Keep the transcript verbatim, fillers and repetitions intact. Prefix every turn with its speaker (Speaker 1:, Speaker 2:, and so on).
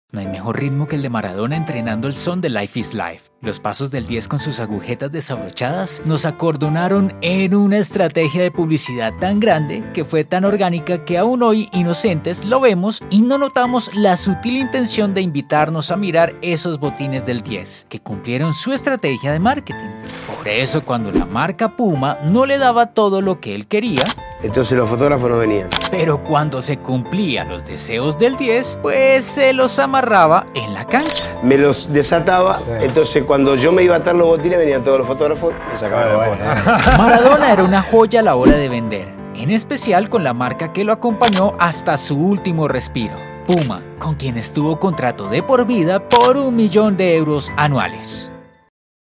Speaker 1: No hay mejor ritmo que el de Maradona entrenando el son de Life is Life. Los pasos del diez con sus agujetas desabrochadas nos acordonaron en una estrategia de publicidad tan grande que fue tan orgánica que aún hoy, inocentes, lo vemos y no notamos la sutil intención de invitarnos a mirar esos botines del diez, que cumplieron su estrategia de marketing. Por eso, cuando la marca Puma no le daba todo lo que él quería,
Speaker 2: entonces los fotógrafos no venían.
Speaker 1: Pero cuando se cumplían los deseos del diez, pues se los amarraba en la cancha.
Speaker 2: Me los desataba, sí. Entonces cuando yo me iba a atar los botines venían todos los fotógrafos y sacaban la foto.
Speaker 1: Maradona era una joya a la hora de vender, en especial con la marca que lo acompañó hasta su último respiro, Puma, con quien estuvo contrato de por vida por un millón de euros anuales.